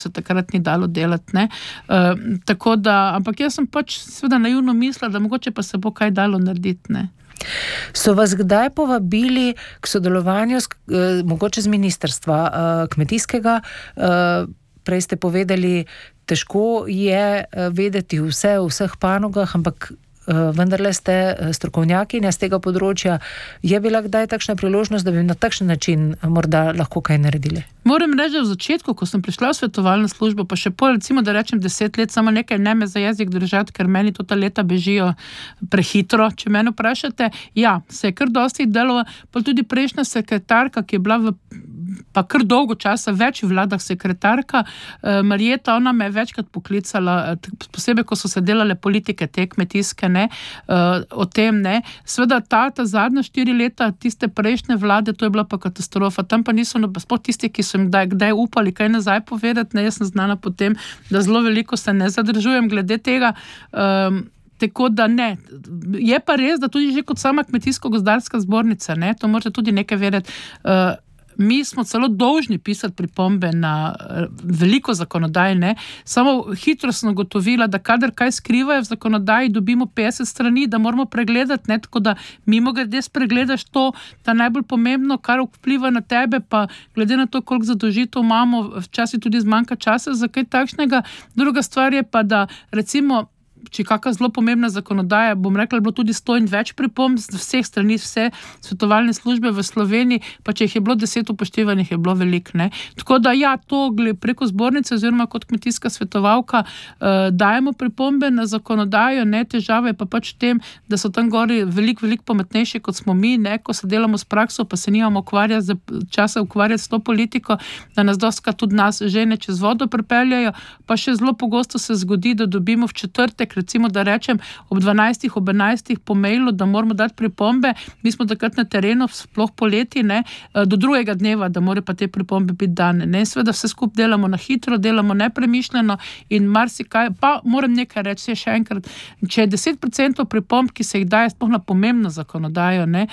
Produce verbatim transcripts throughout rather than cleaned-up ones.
se takrat ni dalo delati, ne. Uh, tako da, ampak jaz sem pač seveda naivno mislila, da mogoče pa se bo kaj dalo narediti, ne. So vas kdaj povabili k sodelovanju s, eh, mogoče z ministrstva eh, kmetijskega? Eh, prej ste povedali, težko je eh, vedeti vse v vseh panogah, ampak vendarle ste strokovnjakinja z tega področja. Je bila kdaj takšna priložnost, da bi na takšen način morda lahko kaj naredili? Moram reči, da v začetku, ko sem prišla v svetovalno službo, pa še pol, recimo, da rečem deset let, samo nekaj ne me za jezik držati, ker meni to ta leta bežijo prehitro, če mene vprašate. Ja, se je kar dosti delo, pa tudi prejšnja sekretarka, ki je bila v pa kar dolgo časa več v vladah sekretarka, Marjeta, ona me je večkrat poklicala, posebej, ko so se delale politike te kmetijske, ne, o tem, ne. Sveda ta, ta zadnja štiri leta, tiste prejšnje vlade, to je bila pa katastrofa. Tam pa niso, sploh tisti, ki so jim kdaj, kdaj upali kaj nazaj povedati, ne, jaz sem znana potem, da zelo veliko se ne zadržujem glede tega, um, tako da ne. Je pa res, da tudi že kot sama kmetijsko-gozdarska zbornica, ne, to morate tudi nekaj vedeti, uh, mi smo celo dolžni pisati pripombe na veliko zakonodaj, ne. Samo hitro sem ugotovila, da kadar kaj skrivajo v zakonodaji, dobimo petdeset strani, da moramo pregledati, ne, tako da mimogrede spregledaš to, da najbolj pomembno, kar vpliva na tebe, pa glede na to, koliko zadolžitev imamo, včasih tudi zmanjka časa za kaj takšnega. Druga stvar je pa, da recimo, če kakšna zelo pomembna zakonodaja, bom rekla, bilo tudi sto in več pripomb z vseh strani, vse svetovalne službe v Sloveniji, pa če jih je bilo deset upoštevanih, je bilo veliko, ne. Tako da ja, to preko zbornice oziroma kot kmetijska svetovalka eh, dajemo pripombe na zakonodajo, ne, težave je pa pač v tem, da so tam gori veliko, veliko pametnejši, kot smo mi, ne, ko se delamo s prakso, pa se nimamo ukvarjati, časa ukvarjati s to politiko, da nas dostikrat tudi nas žene čez vodo pripeljajo, pa še zelo pogosto se zgodi, da dobimo v četrtek, recimo, da rečem ob dvanajstih, ob enajstih po mailu, da moramo dati pripombe, mi smo takrat na terenu, sploh poleti, ne, do drugega dneva, da more pa te pripombe biti dane, ne, seveda vse skupaj delamo na hitro, delamo nepremišljeno in marsikaj, pa moram nekaj reči še enkrat, če je deset procentov pripomb, ki se jih daje sploh na pomembno zakonodajo, ne,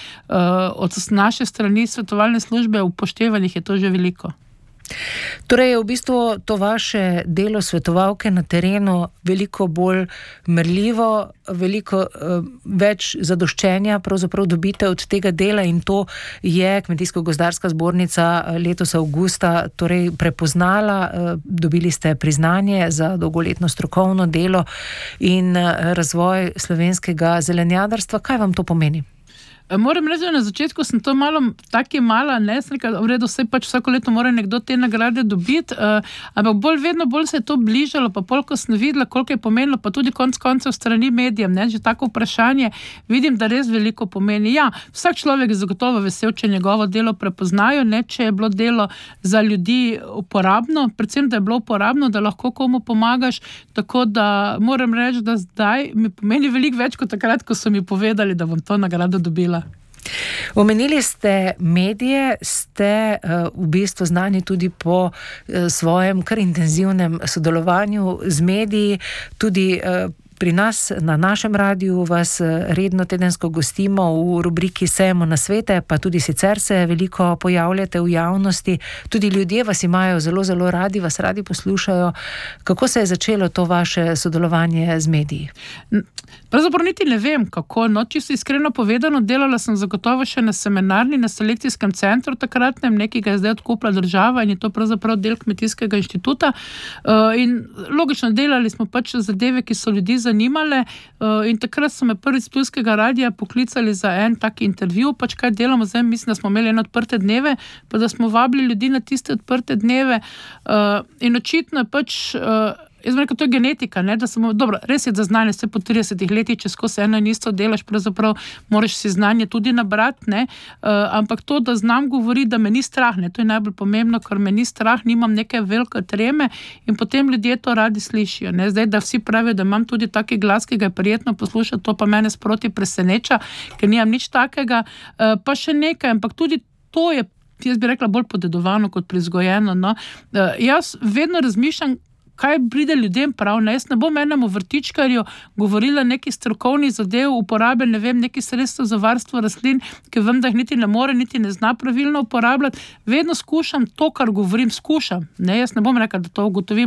od naše strani svetovalne službe upoštevanih, je to že veliko. Torej je v bistvu to vaše delo svetovalke na terenu veliko bolj merljivo, veliko uh, več zadoščenja pravzaprav dobite od tega dela in to je Kmetijsko-gozdarska zbornica letos avgusta torej prepoznala, uh, dobili ste priznanje za dolgoletno strokovno delo in uh, razvoj slovenskega zelenjadarstva. Kaj vam to pomeni? Moram reči, da na začetku sem to malo, taki mala, ne, sem rekel, v redu, vse pač vsako leto mora nekdo te nagrade dobiti, uh, ampak bolj, vedno bolj se je to bližalo, pa pol, ko sem videla, koliko je pomenilo, pa tudi konc koncev strani medijem, ne, že tako vprašanje, vidim, da res veliko pomeni. Ja, vsak človek je zagotovo vesel, če njegovo delo prepoznajo, ne, če je bilo delo za ljudi uporabno, predvsem, da je bilo uporabno, da lahko komu pomagaš, tako da moram reči, da zdaj mi pomeni veliko več kot takrat, ko so mi povedali, da bom to nagrado dobila. Omenili ste medije, ste uh, v bistvu znani tudi po uh, svojem kar intenzivnem sodelovanju z mediji, tudi uh, pri nas na našem radiju vas redno tedensko gostimo v rubriki Sejemo nasvete, pa tudi sicer se veliko pojavljate v javnosti, tudi ljudje vas imajo zelo, zelo radi, vas radi poslušajo. Kako se je začelo to vaše sodelovanje z mediji? Pravzaprav niti ne vem, kako, no, čisto iskreno povedano, delala sem zagotovo še na seminarni, na selekcijskem centru takratnem, nekaj ga je zdaj odkupila država in je to pravzaprav del Kmetijskega inštituta, uh, in logično delali smo pač zadeve, ki so ljudi zanimale, uh, in takrat so me prvi iz Ptujskega radija poklicali za en tak intervju, pač kaj delamo zdaj, mislim, da smo imeli eno odprte dneve, pa da smo vabili ljudi na tiste odprte dneve, uh, in očitno je pač uh, jaz bom rekel, to je genetika, ne, da samo, dobro, res je, da znanje se po tridesetih letih, če skozi eno in isto delaš, pravzaprav moraš si znanje tudi nabrati, ne, uh, ampak to, da znam govoriti, da me ni strah, ne, to je najbolj pomembno, ker me ni strah, nimam neke velike treme in potem ljudje to radi slišijo, ne, zdaj, da vsi pravijo, da imam tudi taki glas, ki ga je prijetno poslušati, to pa mene sproti preseneča, ker nimam nič takega, uh, pa še nekaj, ampak tudi to je, jaz bi rekla, bolj podedovano kot prizgojeno, no, uh, jaz vedno razmišljam, kaj pride ljudem prav, ne, jaz ne bom enemu vrtičkarju govorila neki strokovni zadev, uporabe, ne vem, neki sredstev za varstvo rastlin, ki vem, da jih niti ne more, niti ne zna pravilno uporabljati, vedno skušam to, kar govorim, skušam, ne, jaz ne bom rekla, da to ugotovim